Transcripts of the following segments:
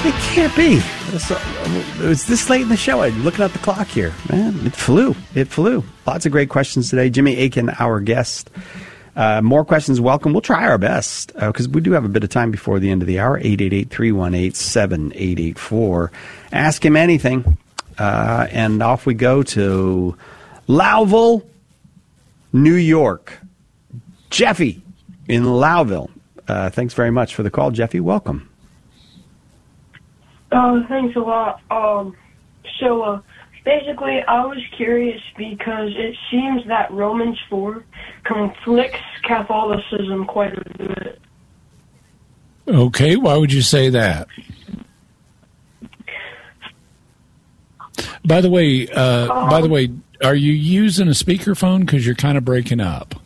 It can't be. It's this late in the show. I'm looking at the clock here. Man, it flew. Lots of great questions today. Jimmy Akin, our guest. More questions welcome. We'll try our best because we do have a bit of time before the end of the hour. 888-318-7884. Ask him anything. And off we go to Lowville, New York. Jeffy in Lowville. Thanks very much for the call, Jeffy. Welcome. Thanks a lot. Basically, I was curious because it seems that Romans 4 conflicts Catholicism quite a bit. Okay, why would you say that? By the way, are you using a speakerphone? Because you're kind of breaking up.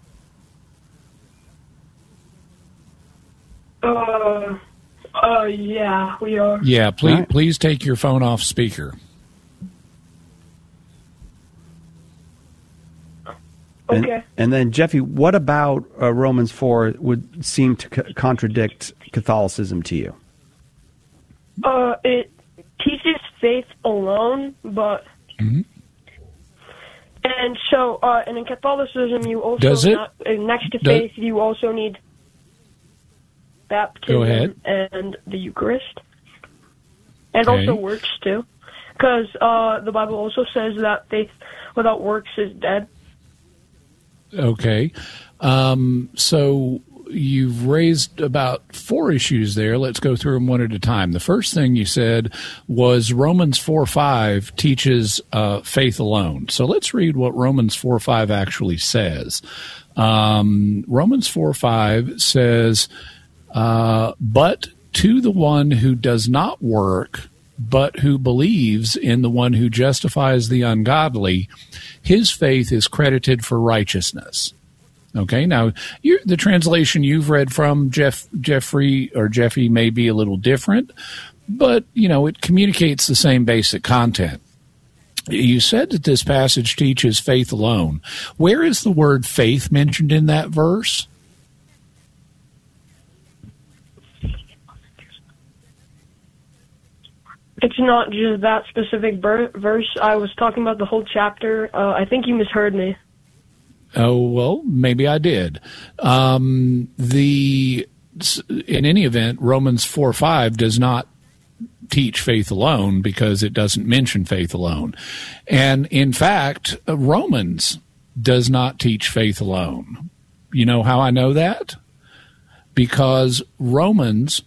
Yeah, we are. Yeah, please take your phone off speaker. Okay. And then, Jeffy, what about Romans 4 would seem to contradict Catholicism to you? It teaches faith alone, but... Mm-hmm. And so, and in Catholicism, you also... Does it? Next to faith, you also need baptism Go ahead. and the Eucharist. And also works, too. Because the Bible also says that faith without works is dead. Okay. So you've raised about 4 issues there. Let's go through them one at a time. The first thing you said was Romans 4:5 teaches faith alone. So let's read what Romans 4:5 actually says. Romans 4:5 says, but to the one who does not work, but who believes in the one who justifies the ungodly, his faith is credited for righteousness. Okay, now the translation you've read from Jeffrey may be a little different, but it communicates the same basic content. You said that this passage teaches faith alone. Where is the word faith mentioned in that verse? It's not just that specific verse. I was talking about the whole chapter. I think you misheard me. Oh, well, maybe I did. In any event, Romans 4:5 does not teach faith alone because it doesn't mention faith alone. And in fact, Romans does not teach faith alone. You know how I know that? Because Romans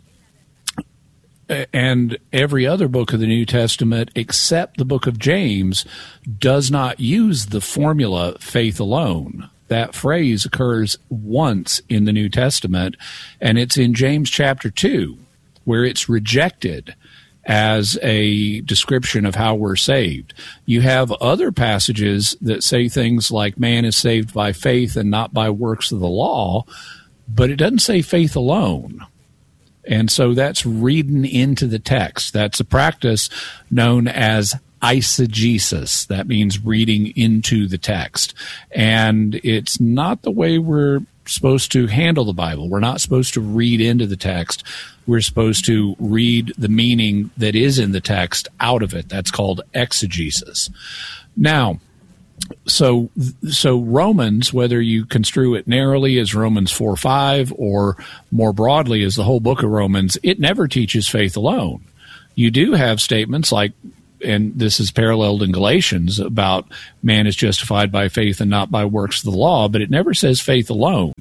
and every other book of the New Testament except the book of James does not use the formula faith alone. That phrase occurs once in the New Testament, and it's in James chapter 2, where it's rejected as a description of how we're saved. You have other passages that say things like man is saved by faith and not by works of the law, but it doesn't say faith alone. And so that's reading into the text. That's a practice known as eisegesis. That means reading into the text. And it's not the way we're supposed to handle the Bible. We're not supposed to read into the text. We're supposed to read the meaning that is in the text out of it. That's called exegesis. Now, So Romans, whether you construe it narrowly as Romans 4:5 or more broadly as the whole book of Romans, it never teaches faith alone. You do have statements like, and this is paralleled in Galatians, about man is justified by faith and not by works of the law, but it never says faith alone.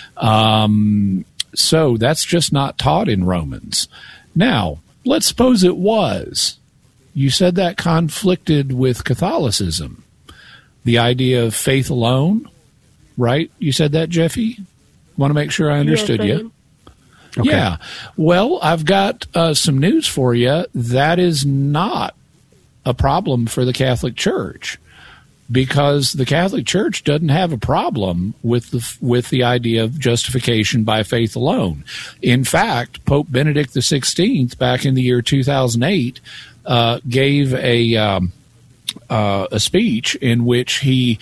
So that's just not taught in Romans. Now, let's suppose it was. You said that conflicted with Catholicism. The idea of faith alone, right? You said that, Jeffy? Want to make sure I understood you. Okay. Yeah. Well, I've got some news for you. That is not a problem for the Catholic Church, because the Catholic Church doesn't have a problem with the idea of justification by faith alone. In fact, Pope Benedict XVI, back in the year 2008, gave a speech in which he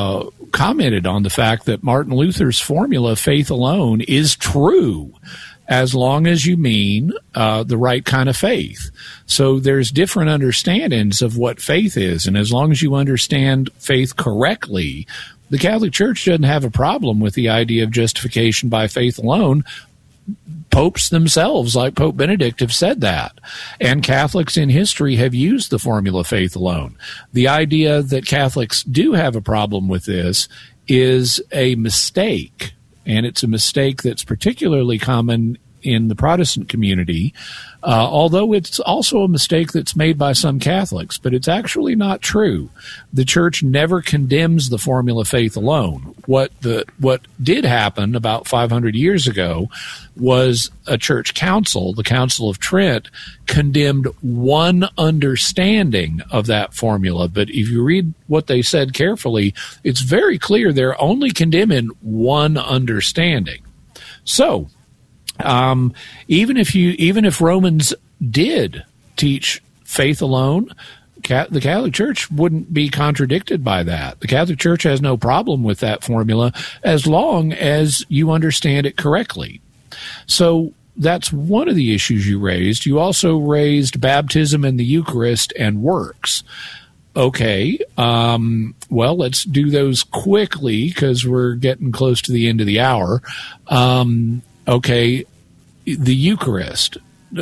commented on the fact that Martin Luther's formula, faith alone, is true as long as you mean the right kind of faith. So there's different understandings of what faith is, and as long as you understand faith correctly, the Catholic Church doesn't have a problem with the idea of justification by faith alone. Popes themselves, like Pope Benedict, have said that. And Catholics in history have used the formula faith alone. The idea that Catholics do have a problem with this is a mistake, and it's a mistake that's particularly common in the Protestant community, although it's also a mistake that's made by some Catholics, but it's actually not true. The Church never condemns the formula faith alone. What did happen about 500 years ago was a church council, the Council of Trent, condemned one understanding of that formula. But if you read what they said carefully, it's very clear they're only condemning one understanding. So, even if Romans did teach faith alone, the Catholic Church wouldn't be contradicted by that. The Catholic Church has no problem with that formula as long as you understand it correctly. So that's one of the issues you raised. You also raised baptism and the Eucharist and works. Okay, well, let's do those quickly because we're getting close to the end of the hour. Okay, the Eucharist.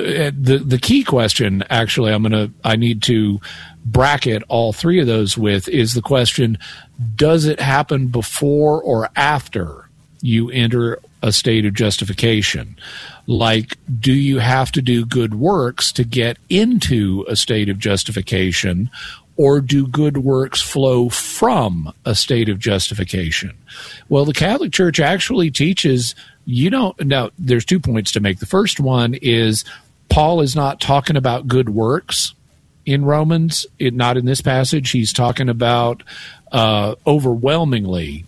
The key question, actually, I need to bracket all three of those with is the question: does it happen before or after you enter a state of justification? Like, do you have to do good works to get into a state of justification, or do good works flow from a state of justification? Well, the Catholic Church actually teaches you don't. Now, there's 2 points to make. The first one is Paul is not talking about good works in Romans, not in this passage. He's talking about overwhelmingly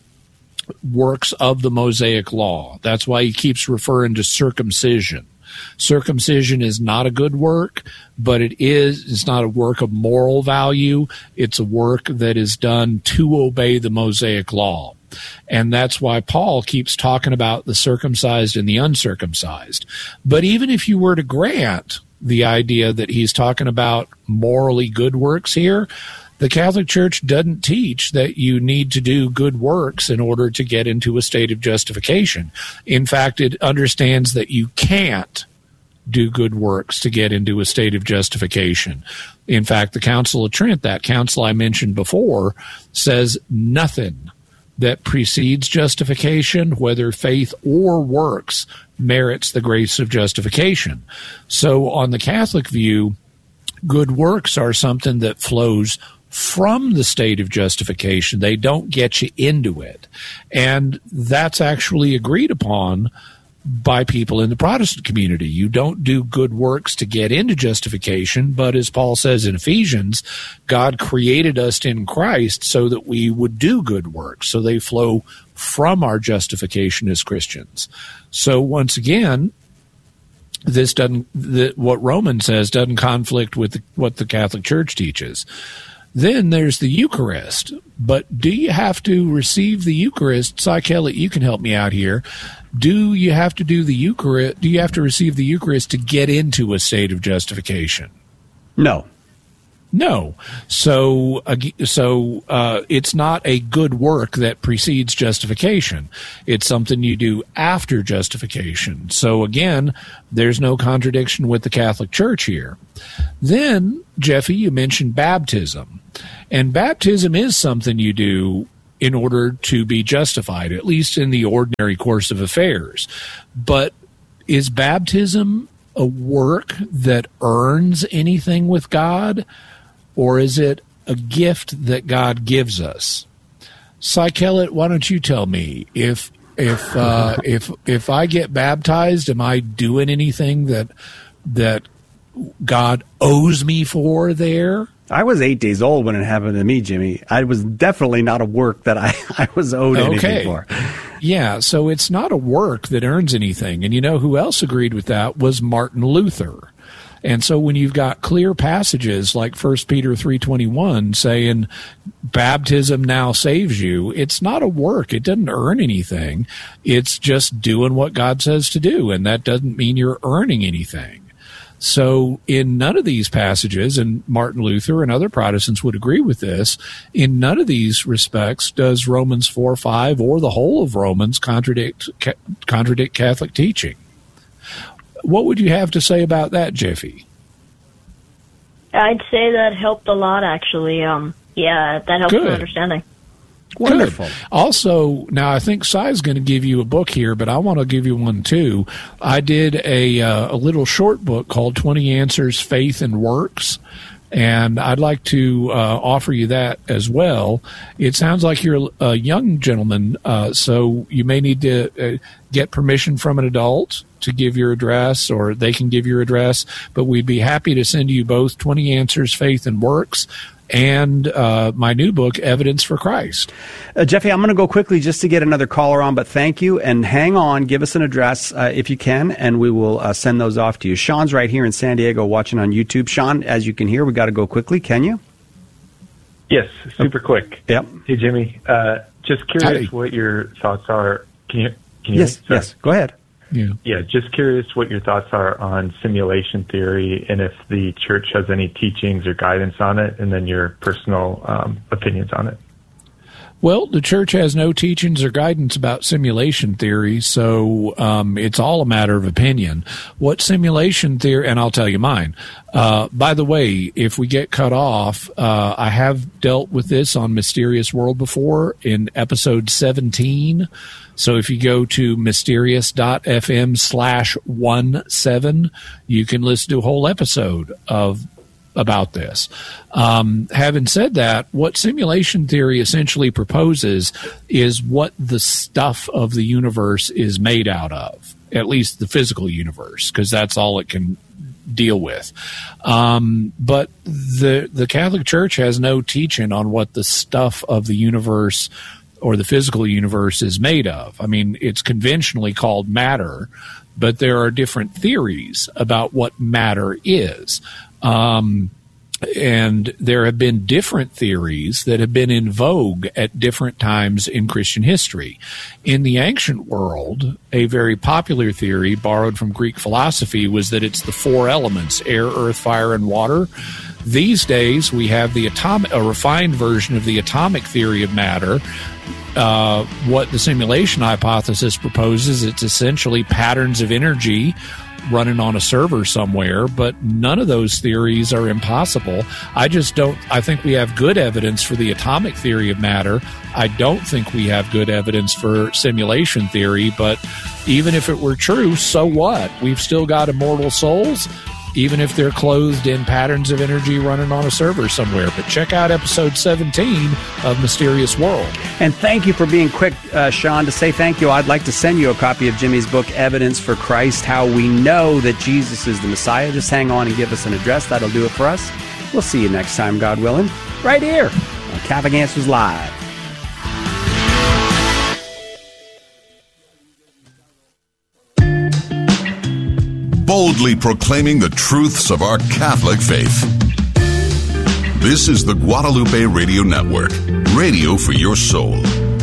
works of the Mosaic law. That's why he keeps referring to circumcision. Circumcision is not a good work, but it's not a work of moral value. It's a work that is done to obey the Mosaic law. And that's why Paul keeps talking about the circumcised and the uncircumcised. But even if you were to grant the idea that he's talking about morally good works here, the Catholic Church doesn't teach that you need to do good works in order to get into a state of justification. In fact, it understands that you can't do good works to get into a state of justification. In fact, the Council of Trent, that council I mentioned before, says nothing that precedes justification, whether faith or works, merits the grace of justification. So on the Catholic view, good works are something that flows from the state of justification. They don't get you into it. And that's actually agreed upon by people in the Protestant community. You don't do good works to get into justification, but as Paul says in Ephesians, God created us in Christ so that we would do good works. So they flow from our justification as Christians. So once again, what Romans says doesn't conflict with what the Catholic Church teaches. Then there's the Eucharist. But do you have to receive the Eucharist? Cy Kellett, you can help me out here. Do you have to do the Eucharist? Do you have to receive the Eucharist to get into a state of justification? No. No. So it's not a good work that precedes justification. It's something you do after justification. So again, there's no contradiction with the Catholic Church here. Then, Jeffy, you mentioned baptism. And baptism is something you do in order to be justified, at least in the ordinary course of affairs. But is baptism a work that earns anything with God, or is it a gift that God gives us? Cy Kellett, why don't you tell me, if I get baptized, am I doing anything that God owes me for there? I was 8 days old when it happened to me, Jimmy. I was definitely not a work that I was owed anything for. Yeah, so it's not a work that earns anything. And you know who else agreed with that was Martin Luther. And so when you've got clear passages like 1 Peter 3:21 saying baptism now saves you, it's not a work. It doesn't earn anything. It's just doing what God says to do, and that doesn't mean you're earning anything. So in none of these passages, and Martin Luther and other Protestants would agree with this, in none of these respects does Romans 4:5 or the whole of Romans contradict Catholic teaching. What would you have to say about that, Jeffy? I'd say that helped a lot, actually. That helped my understanding. Wonderful. Good. Also, now I think Sai's going to give you a book here, but I want to give you one too. I did a little short book called 20 Answers, Faith and Works, and I'd like to offer you that as well. It sounds like you're a young gentleman, so you may need to get permission from an adult to give your address, or they can give your address, but we'd be happy to send you both 20 Answers, Faith and Works, and my new book, Evidence for Christ. Jeffy, I'm going to go quickly just to get another caller on, but thank you, and hang on, give us an address if you can, and we will send those off to you. Sean's right here in San Diego watching on YouTube. Sean, as you can hear, we got to go quickly. Can you? Yes, super quick. Yep. Hey, Jimmy, just curious what your thoughts are. Can you Yes, go ahead. Yeah, just curious what your thoughts are on simulation theory, and if the church has any teachings or guidance on it, and then your personal opinions on it. Well, the church has no teachings or guidance about simulation theory, so it's all a matter of opinion. What simulation theory, and I'll tell you mine. By the way, if we get cut off, I have dealt with this on Mysterious World before in episode 17. So if you go to mysterious.fm/17, you can listen to a whole episode about this. Having said that, what simulation theory essentially proposes is what the stuff of the universe is made out of, at least the physical universe, because that's all it can deal with. But the Catholic Church has no teaching on what the stuff of the universe or the physical universe is made of. I mean, it's conventionally called matter, but there are different theories about what matter is. And there have been different theories that have been in vogue at different times in Christian history. In the ancient world, a very popular theory borrowed from Greek philosophy was that it's the four elements: air, earth, fire, and water. These days, we have a refined version of the atomic theory of matter. What the simulation hypothesis proposes, it's essentially patterns of energy running on a server somewhere, but none of those theories are impossible. I think we have good evidence for the atomic theory of matter. I don't think we have good evidence for simulation theory, but even if it were true, so what? We've still got immortal souls, even if they're clothed in patterns of energy running on a server somewhere. But check out episode 17 of Mysterious World. And thank you for being quick, Sean. To say thank you, I'd like to send you a copy of Jimmy's book, Evidence for Christ, How We Know That Jesus is the Messiah. Just hang on and give us an address. That'll do it for us. We'll see you next time, God willing, right here on Catholic Answers Live. Boldly proclaiming the truths of our Catholic faith. This is the Guadalupe Radio Network, radio for your soul.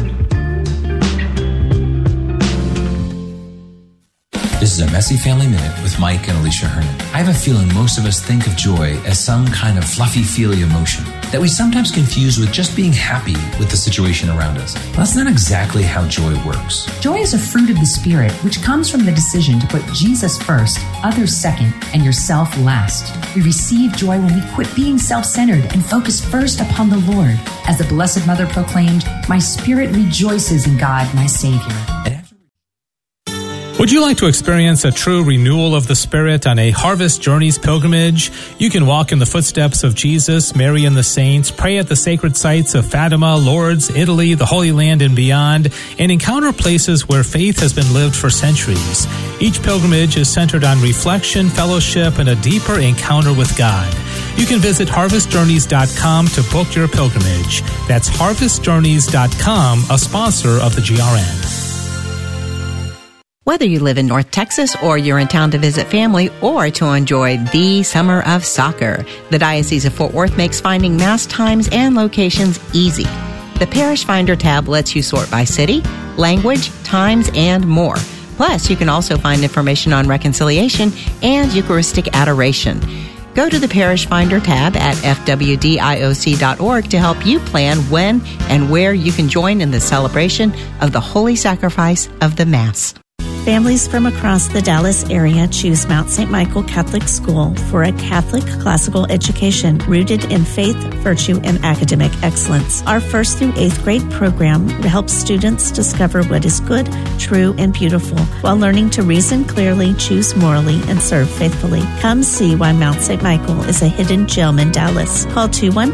This is a Messy Family Minute with Mike and Alicia Herman. I have a feeling most of us think of joy as some kind of fluffy-feely emotion that we sometimes confuse with just being happy with the situation around us. Well, that's not exactly how joy works. Joy is a fruit of the Spirit, which comes from the decision to put Jesus first, others second, and yourself last. We receive joy when we quit being self-centered and focus first upon the Lord. As the Blessed Mother proclaimed, "My spirit rejoices in God, my Savior." Would you like to experience a true renewal of the Spirit on a Harvest Journeys pilgrimage? You can walk in the footsteps of Jesus, Mary, and the saints, pray at the sacred sites of Fatima, Lourdes, Italy, the Holy Land, and beyond, and encounter places where faith has been lived for centuries. Each pilgrimage is centered on reflection, fellowship, and a deeper encounter with God. You can visit harvestjourneys.com to book your pilgrimage. That's harvestjourneys.com, a sponsor of the GRN. Whether you live in North Texas or you're in town to visit family or to enjoy the summer of soccer, the Diocese of Fort Worth makes finding Mass times and locations easy. The Parish Finder tab lets you sort by city, language, times, and more. Plus, you can also find information on reconciliation and Eucharistic adoration. Go to the Parish Finder tab at fwdioc.org to help you plan when and where you can join in the celebration of the Holy Sacrifice of the Mass. Families from across the Dallas area choose Mount St. Michael Catholic School for a Catholic classical education rooted in faith, virtue, and academic excellence. Our 1st through 8th grade program helps students discover what is good, true, and beautiful while learning to reason clearly, choose morally, and serve faithfully. Come see why Mount St. Michael is a hidden gem in Dallas. Call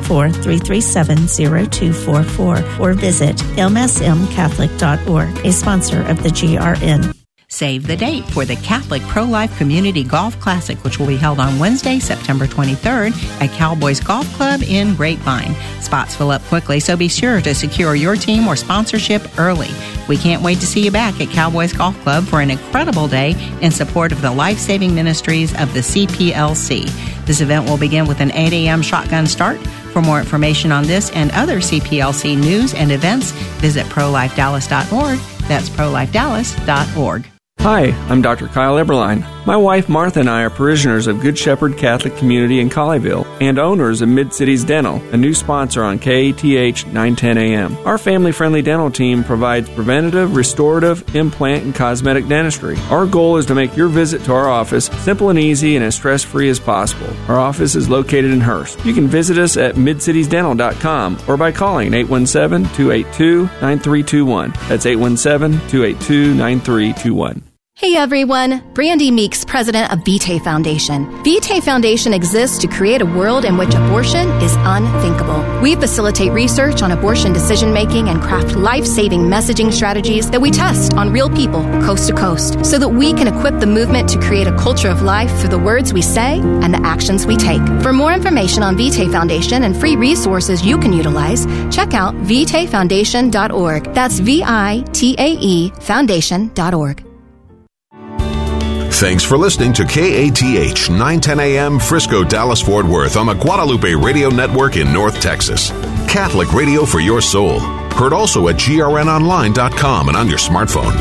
214-337-0244 or visit msmcatholic.org, a sponsor of the GRN. Save the date for the Catholic Pro-Life Community Golf Classic, which will be held on Wednesday, September 23rd at Cowboys Golf Club in Grapevine. Spots fill up quickly, so be sure to secure your team or sponsorship early. We can't wait to see you back at Cowboys Golf Club for an incredible day in support of the life-saving ministries of the CPLC. This event will begin with an 8 a.m. shotgun start. For more information on this and other CPLC news and events, visit prolifedallas.org. That's prolifedallas.org. Hi, I'm Dr. Kyle Eberline. My wife Martha and I are parishioners of Good Shepherd Catholic Community in Colleyville and owners of Mid-Cities Dental, a new sponsor on KATH 910 AM. Our family-friendly dental team provides preventative, restorative, implant, and cosmetic dentistry. Our goal is to make your visit to our office simple and easy and as stress-free as possible. Our office is located in Hurst. You can visit us at midcitiesdental.com or by calling 817-282-9321. That's 817-282-9321. Hey everyone, Brandy Meeks, president of Vitae Foundation. Vitae Foundation exists to create a world in which abortion is unthinkable. We facilitate research on abortion decision-making and craft life-saving messaging strategies that we test on real people coast to coast so that we can equip the movement to create a culture of life through the words we say and the actions we take. For more information on Vitae Foundation and free resources you can utilize, check out vitaefoundation.org. That's VITAE Foundation.org. Thanks for listening to KATH 910 AM Frisco, Dallas, Fort Worth on the Guadalupe Radio Network in North Texas. Catholic radio for your soul. Heard also at grnonline.com and on your smartphone.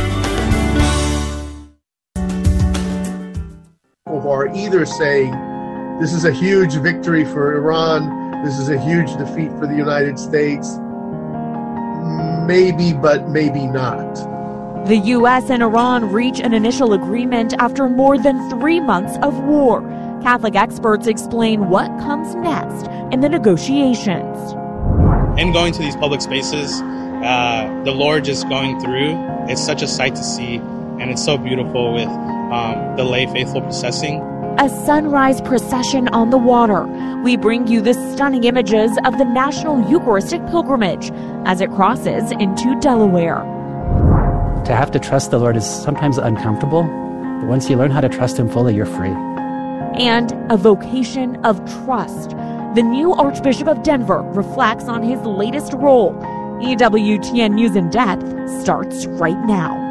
Who are either saying this is a huge victory for Iran, this is a huge defeat for the United States. Maybe, but maybe not. The U.S. and Iran reach an initial agreement after more than 3 months of war. Catholic experts explain what comes next in the negotiations. And going to these public spaces, the Lord just going through, it's such a sight to see, and it's so beautiful with the lay faithful processing. A sunrise procession on the water. We bring you the stunning images of the National Eucharistic Pilgrimage as it crosses into Delaware. To have to trust the Lord is sometimes uncomfortable, but once you learn how to trust Him fully, you're free. And a vocation of trust. The new Archbishop of Denver reflects on his latest role. EWTN News in Depth starts right now.